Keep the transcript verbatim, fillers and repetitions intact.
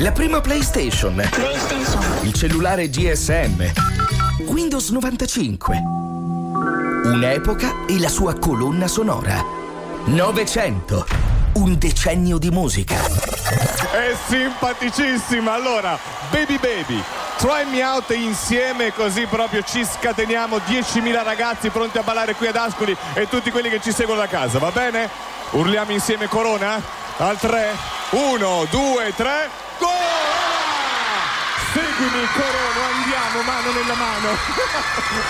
La prima PlayStation. PlayStation. Il cellulare G S M. Windows novantacinque. Un'epoca e la sua colonna sonora. Novecento. Un decennio di musica. È simpaticissima. Allora, Baby Baby, Try Me Out insieme, così proprio ci scateniamo. diecimila ragazzi pronti a ballare qui ad Ascoli e tutti quelli che ci seguono da casa, va bene? Urliamo insieme Corona? Al tre, uno, due, tre, Corona! Seguimi Corona, andiamo mano nella mano.